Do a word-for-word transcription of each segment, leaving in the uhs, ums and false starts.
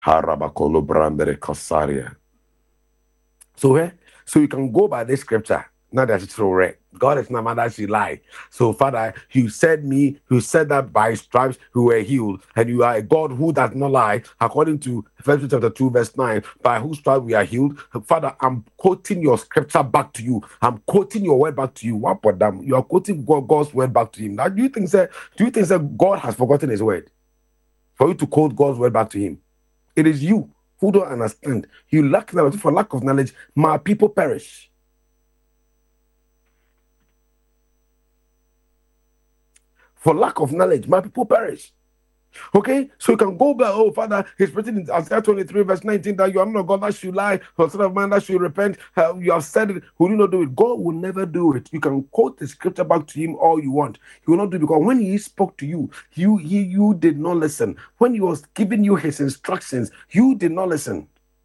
Harabakolo brandere kasaria. So, eh? So you can go by this scripture. Not that it's so rare. God is not mad that she lie. So, Father, you said me, you said that by stripes we were healed, and you are a God who does not lie, according to First Peter chapter two, verse nine, by whose stripes we are healed. Father, I'm quoting your scripture back to you. I'm quoting your word back to you. What but them? You are quoting God's word back to him. Now, do you think that do you think that God has forgotten his word? For you to quote God's word back to him. It is you who don't understand. You lack knowledge. For lack of knowledge, my people perish. For lack of knowledge, my people perish. Okay, so you can go back. Oh, Father, He's written in Isaiah twenty-three, verse nineteen, that you are not God that should lie, or son of man that should repent. Uh, you have said it. Will you not do it? God will never do it. You can quote the scripture back to Him all you want. He will not do it, because when He spoke to you, you he, you did not listen. When He was giving you His instructions, you did not listen.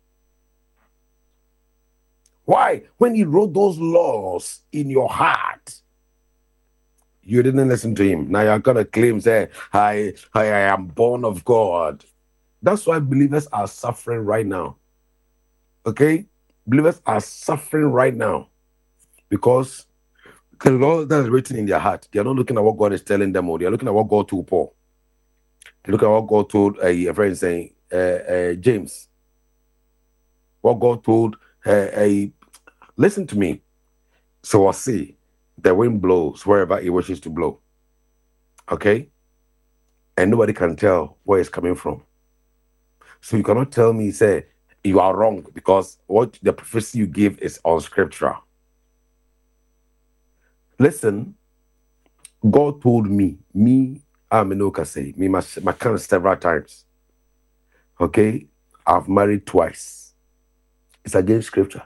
Why? When He wrote those laws in your heart, you didn't listen to Him. Now you're gonna claim, say, I, I, I am born of God. That's why believers are suffering right now. Okay? Believers are suffering right now because the law that is written in their heart, they are not looking at what God is telling them, or they are looking at what God told Paul. They look at what God told uh, a friend saying, uh, uh, James. What God told uh, a listen to me. So I see the wind blows wherever it wishes to blow. Okay? And nobody can tell where it's coming from. So you cannot tell me, say, you are wrong, because what the prophecy you give is unscriptural. Listen, God told me, me, Aminoka say, me, my, my kind several times. Okay? I've married twice. It's against scripture.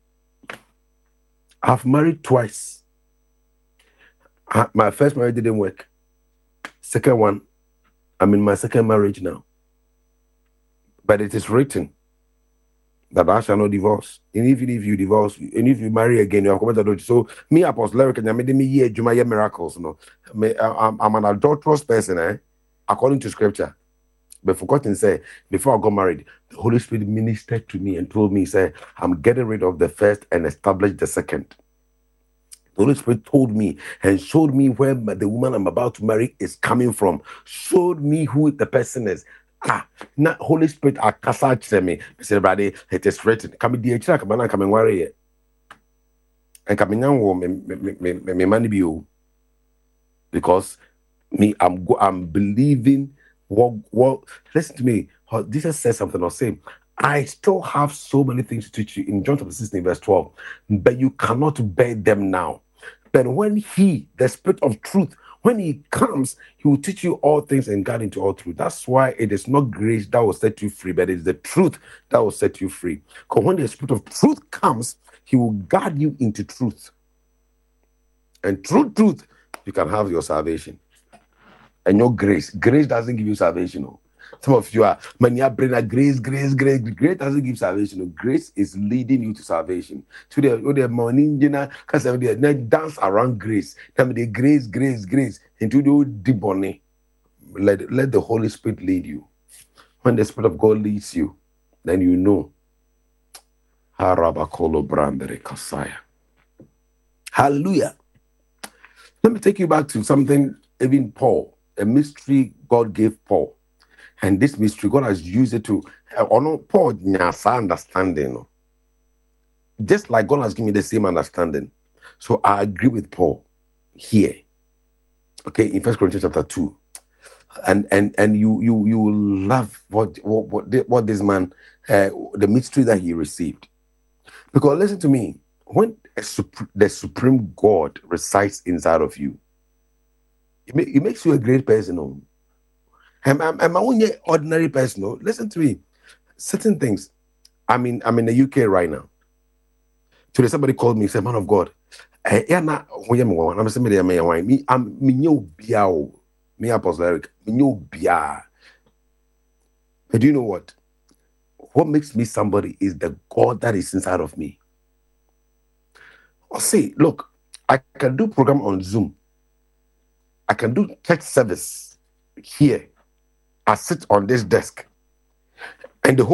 I've married twice. I, my first marriage didn't work. Second one, I'm in my second marriage now. But it is written that I shall not divorce. And even if you divorce, and if you marry again, you are committed. So me, Apostle Eric, and I made me year Jumaya miracles. No, I'm, I'm an adulterous person, eh? According to scripture. But forgotten say, before I got married, the Holy Spirit ministered to me and told me, say, I'm getting rid of the first and establish the second. The Holy Spirit told me and showed me where the woman I'm about to marry is coming from. Showed me who the person is. Ah, now Holy Spirit akasa to me. I said, "Brother, it is written. Come the chira come na come worry. And come nyan wo me me me me man be o. Because me, I'm go, I'm believing what what. Listen to me. Jesus says something or say, I still have so many things to teach you in John chapter sixteen, verse twelve, but you cannot bear them now. But when He, the Spirit of truth, when He comes, He will teach you all things and guide into all truth. That's why it is not grace that will set you free, but it is the truth that will set you free. Because when the Spirit of truth comes, He will guide you into truth. And through truth, you can have your salvation. And your grace. Grace doesn't give you salvation. No. Some of you are, man, you bring a grace, grace, grace. Grace doesn't give salvation. No. Grace is leading you to salvation. So the the morning, you know, because they dance around grace. Tell me the grace, grace, grace. Into the deep bonnet. Let, let the Holy Spirit lead you. When the Spirit of God leads you, then you know. Hallelujah. Let me take you back to something, even Paul, a mystery God gave Paul. And this mystery, God has used it to honor Paul, understanding. Just like God has given me the same understanding. So I agree with Paul here. Okay, in First Corinthians chapter two. And and and you you you will love what what what, what this man, uh, the mystery that he received. Because listen to me, when a sup- the supreme God resides inside of you, it, ma- it makes you a great person. No? I'm, I'm, I'm only an ordinary person. No? Listen to me. Certain things. I mean, I'm in the U K right now. Today, somebody called me and said, man of God, eh, yeah, na, I'm saying, me, I'm me, biao, me, Apostle Eric, me, bia. But do you know what? What makes me somebody is the God that is inside of me. Oh, see, look, I can do program on Zoom. I can do church service here. I sit on this desk. and the